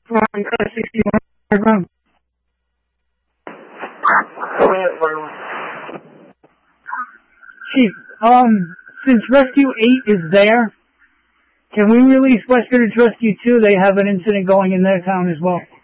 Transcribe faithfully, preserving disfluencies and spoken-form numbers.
from uh, sixty-one background. Chief, um, since Rescue eight is there, can we release Western Rescue two? They have an incident going in their town as well.